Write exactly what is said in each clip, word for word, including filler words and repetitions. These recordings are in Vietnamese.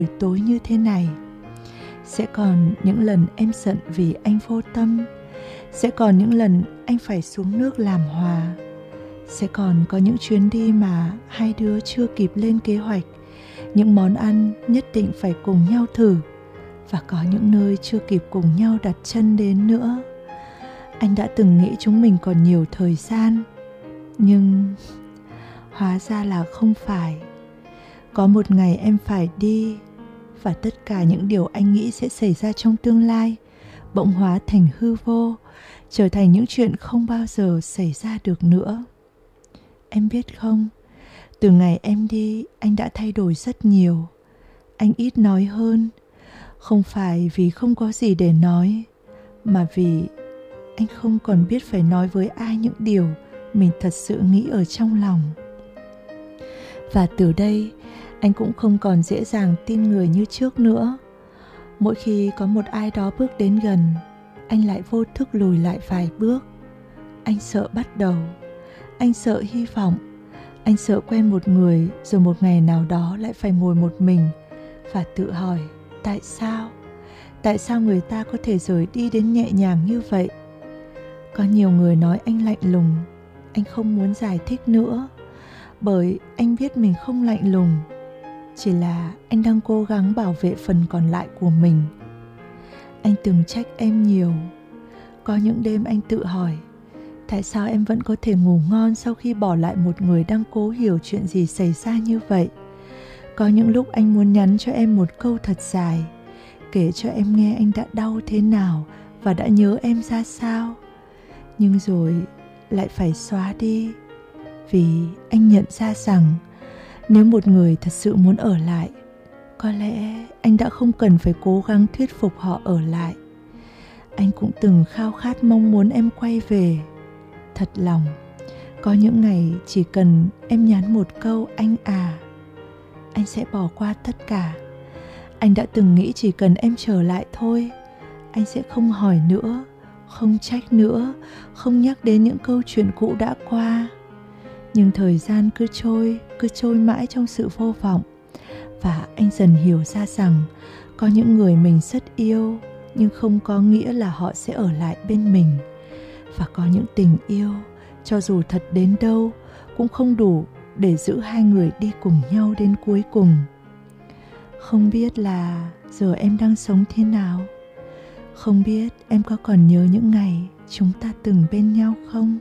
buổi tối như thế này. Sẽ còn những lần em giận vì anh vô tâm. Sẽ còn những lần anh phải xuống nước làm hòa. Sẽ còn có những chuyến đi mà hai đứa chưa kịp lên kế hoạch, những món ăn nhất định phải cùng nhau thử, và có những nơi chưa kịp cùng nhau đặt chân đến nữa. Anh đã từng nghĩ chúng mình còn nhiều thời gian, nhưng hóa ra là không phải. Có một ngày em phải đi, và tất cả những điều anh nghĩ sẽ xảy ra trong tương lai bỗng hóa thành hư vô, trở thành những chuyện không bao giờ xảy ra được nữa. Em biết không, từ ngày em đi, anh đã thay đổi rất nhiều. Anh ít nói hơn, không phải vì không có gì để nói, mà vì anh không còn biết phải nói với ai những điều mình thật sự nghĩ ở trong lòng. Và từ đây, anh cũng không còn dễ dàng tin người như trước nữa. Mỗi khi có một ai đó bước đến gần, anh lại vô thức lùi lại vài bước. Anh sợ bắt đầu, anh sợ hy vọng, anh sợ quen một người rồi một ngày nào đó lại phải ngồi một mình và tự hỏi tại sao? Tại sao người ta có thể rời đi đến nhẹ nhàng như vậy? Có nhiều người nói anh lạnh lùng, anh không muốn giải thích nữa, bởi anh biết mình không lạnh lùng, chỉ là anh đang cố gắng bảo vệ phần còn lại của mình. Anh từng trách em nhiều. Có những đêm anh tự hỏi, tại sao em vẫn có thể ngủ ngon sau khi bỏ lại một người đang cố hiểu chuyện gì xảy ra như vậy? Có những lúc anh muốn nhắn cho em một câu thật dài, kể cho em nghe anh đã đau thế nào và đã nhớ em ra sao. Nhưng rồi lại phải xóa đi, vì anh nhận ra rằng nếu một người thật sự muốn ở lại, có lẽ anh đã không cần phải cố gắng thuyết phục họ ở lại. Anh cũng từng khao khát mong muốn em quay về. Thật lòng, có những ngày chỉ cần em nhắn một câu anh à, anh sẽ bỏ qua tất cả. Anh đã từng nghĩ chỉ cần em trở lại thôi, anh sẽ không hỏi nữa, không trách nữa, không nhắc đến những câu chuyện cũ đã qua. Nhưng thời gian cứ trôi, cứ trôi mãi trong sự vô vọng. Và anh dần hiểu ra rằng có những người mình rất yêu, nhưng không có nghĩa là họ sẽ ở lại bên mình. Và có những tình yêu, cho dù thật đến đâu, cũng không đủ để giữ hai người đi cùng nhau đến cuối cùng. Không biết là giờ em đang sống thế nào? Không biết em có còn nhớ những ngày chúng ta từng bên nhau không?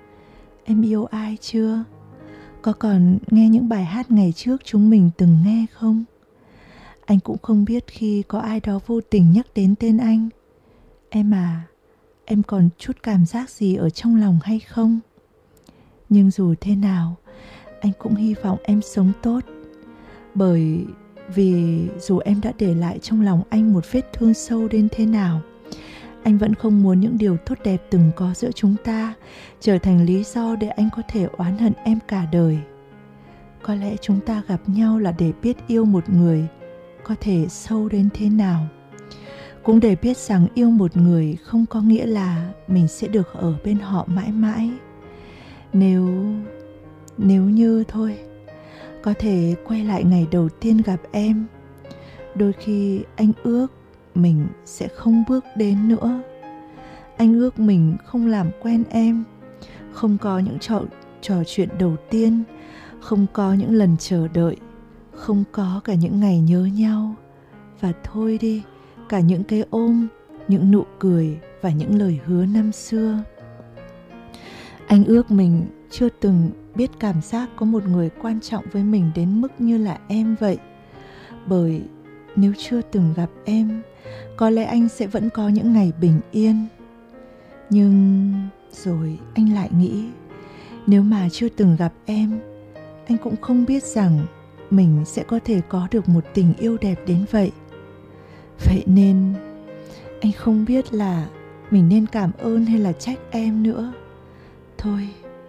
Em yêu ai chưa? Có còn nghe những bài hát ngày trước chúng mình từng nghe không? Anh cũng không biết khi có ai đó vô tình nhắc đến tên anh. Em à, em còn chút cảm giác gì ở trong lòng hay không? Nhưng dù thế nào, anh cũng hy vọng em sống tốt. Bởi vì dù em đã để lại trong lòng anh một vết thương sâu đến thế nào, anh vẫn không muốn những điều tốt đẹp từng có giữa chúng ta trở thành lý do để anh có thể oán hận em cả đời. Có lẽ chúng ta gặp nhau là để biết yêu một người có thể sâu đến thế nào. Cũng để biết rằng yêu một người không có nghĩa là mình sẽ được ở bên họ mãi mãi. Nếu... nếu như thôi, có thể quay lại ngày đầu tiên gặp em, đôi khi anh ước mình sẽ không bước đến nữa. Anh ước mình không làm quen em, không có những trò, trò chuyện đầu tiên, không có những lần chờ đợi, không có cả những ngày nhớ nhau. Và thôi đi, cả những cái ôm, những nụ cười và những lời hứa năm xưa. Anh ước mình chưa từng biết cảm giác có một người quan trọng với mình đến mức như là em vậy. Bởi nếu chưa từng gặp em, có lẽ anh sẽ vẫn có những ngày bình yên. Nhưng rồi anh lại nghĩ, nếu mà chưa từng gặp em, anh cũng không biết rằng mình sẽ có thể có được một tình yêu đẹp đến vậy. Vậy nên anh không biết là mình nên cảm ơn hay là trách em nữa. Thôi,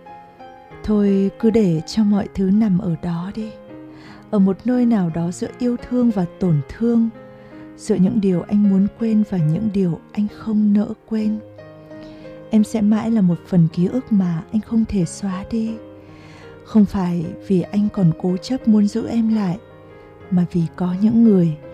thôi cứ để cho mọi thứ nằm ở đó đi. Ở một nơi nào đó giữa yêu thương và tổn thương, giữa những điều anh muốn quên và những điều anh không nỡ quên. Em sẽ mãi là một phần ký ức mà anh không thể xóa đi. Không phải vì anh còn cố chấp muốn giữ em lại, mà vì có những người